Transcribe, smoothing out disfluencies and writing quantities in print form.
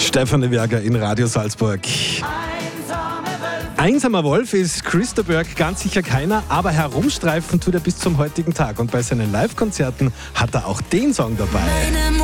Stefan Werger in Radio Salzburg. Einsamer Wolf ist Chris de Burgh ganz sicher keiner, aber herumstreifen tut er bis zum heutigen Tag. Und bei seinen Live-Konzerten hat er auch den Song dabei.